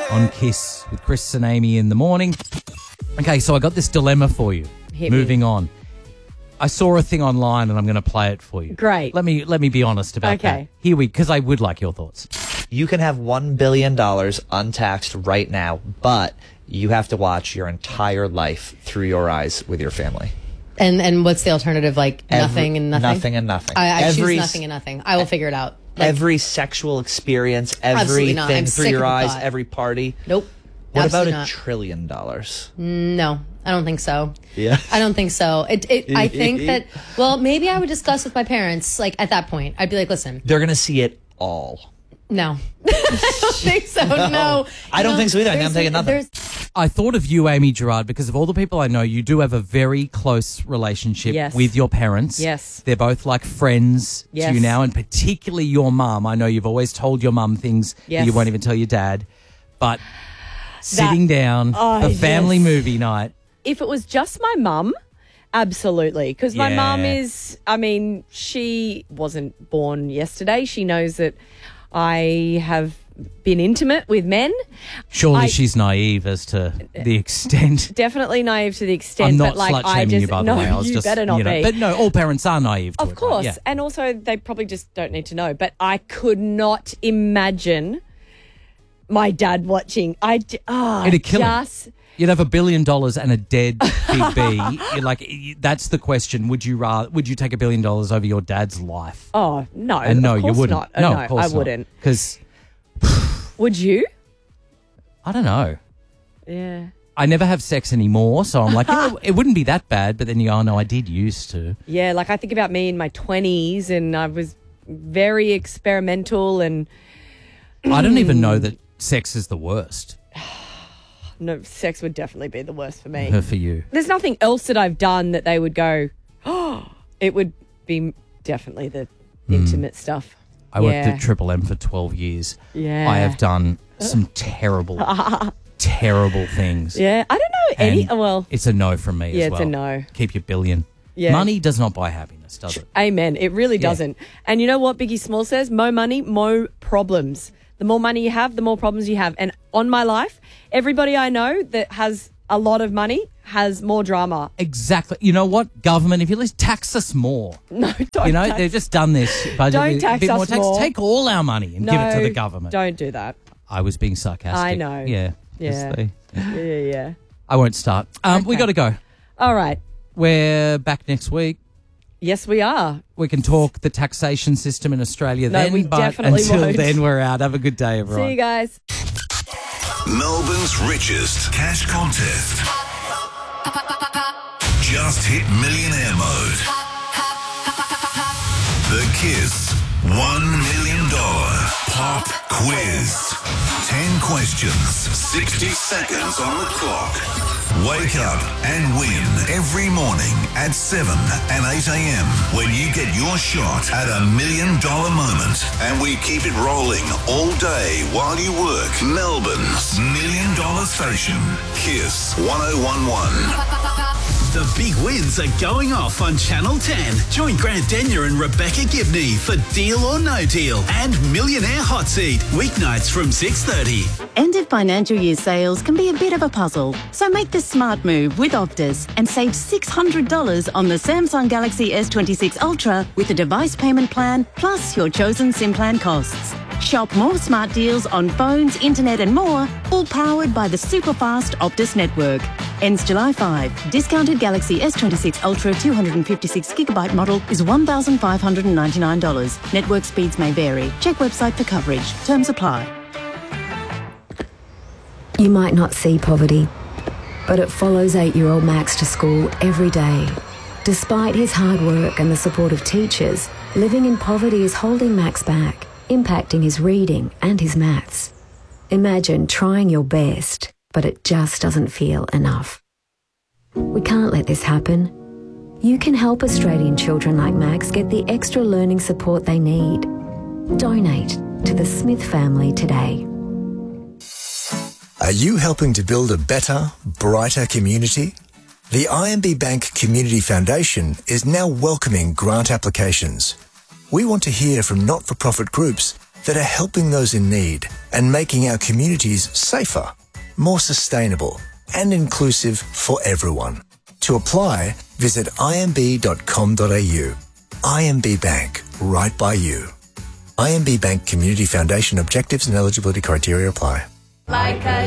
on Kiss with Chris and Amy in the morning. Okay, so I got this dilemma for you. Moving on. I saw a thing online and I'm going to play it for you. Great. Let me be honest about that. Here because I would like your thoughts. You can have $1 billion untaxed right now, but you have to watch your entire life through your eyes with your family. And what's the alternative? Like nothing and nothing? Nothing and nothing. I choose nothing and nothing. I will figure it out. Like, every sexual experience, everything through your eyes, every party. Nope. What about $1 trillion? No, I don't think so. Yeah. I don't think so. I think that, well, maybe I would discuss with my parents, like, at that point. I'd be like, listen. They're going to see it all. No. I don't think so, no. I don't think so either. I'm taking nothing. I thought of you, Amy Gerard, because of all the people I know, you do have a very close relationship with your parents. Yes. They're both like friends to you now, and particularly your mum. I know you've always told your mum things that you won't even tell your dad. But sitting down, a family movie night. If it was just my mum, absolutely. Because my mum is, I mean, she wasn't born yesterday. She knows that I have been intimate with men. Surely she's naive as to the extent. Definitely naive to the extent. I'm not but like, slut-shaming you, by the way. I was you just, better not be. But no, all parents are naive to it. Of course. Right? Yeah. And also, they probably just don't need to know. But I could not imagine my dad watching. It'd kill him. You'd have $1 billion and a dead Big B. You're like, that's the question. Would you take $1 billion over your dad's life? Oh no, and no, of course you wouldn't. Not. No, no, of course I wouldn't. Because would you? I don't know. Yeah. I never have sex anymore, so I'm like, it wouldn't be that bad. But then you go, oh no, I did used to. Yeah, like I think about me in my 20s, and I was very experimental, and I don't even know that sex is the worst. No, sex would definitely be the worst for me. For you. There's nothing else that I've done that they would go, oh, it would be definitely the intimate stuff. I worked at Triple M for 12 years. Yeah. I have done some terrible, terrible things. Yeah. I don't know any. Well, it's a no from me as well. Yeah, it's a no. Keep your billion. Yeah. Money does not buy happiness, does it? Amen. It really doesn't. And you know what Biggie Small says? Mo money, mo problems. The more money you have, the more problems you have. And on my life, everybody I know that has a lot of money has more drama. Exactly. You know what? Government, if you let's tax us more. No, don't. You know, they've just done this. Don't tax a bit more us tax. more. Take all our money and give it to the government. Don't do that. I was being sarcastic. I know. Yeah. Yeah. I won't start. We got to go. All right. We're back next week. Yes, we are. We can talk the taxation system in Australia No, then, we but definitely until won't. then, we're out. Have a good day, everyone. See you guys. Melbourne's richest cash contest. Just hit millionaire mode. The Kiss $1 million pop quiz. 10 questions, 60 seconds on the clock. Wake up and win every morning at 7 and 8 a.m. when you get your shot at $1 million moment. And we keep it rolling all day while you work. Melbourne's $1 million station. Kiss 1011. The big wins are going off on Channel 10. Join Grant Denyer and Rebecca Gibney for Deal or No Deal and Millionaire Hot Seat, weeknights from 6:30. End of financial year sales can be a bit of a puzzle, so make the smart move with Optus and save $600 on the Samsung Galaxy S26 Ultra with a device payment plan plus your chosen SIM plan costs. Shop more smart deals on phones, internet and more, all powered by the super-fast Optus network. Ends July 5. Discounted Galaxy S26 Ultra 256GB model is $1,599. Network speeds may vary. Check website for coverage. Terms apply. You might not see poverty, but it follows 8-year-old Max to school every day. Despite his hard work and the support of teachers, living in poverty is holding Max back, impacting his reading and his maths. Imagine trying your best, but it just doesn't feel enough. We can't let this happen. You can help Australian children like Max get the extra learning support they need. Donate to the Smith family today. Are you helping to build a better, brighter community? The IMB Bank Community Foundation is now welcoming grant applications. We want to hear from not-for-profit groups that are helping those in need and making our communities safer, more sustainable and inclusive for everyone. To apply, visit imb.com.au. IMB Bank, right by you. IMB Bank Community Foundation objectives and eligibility criteria apply. Like a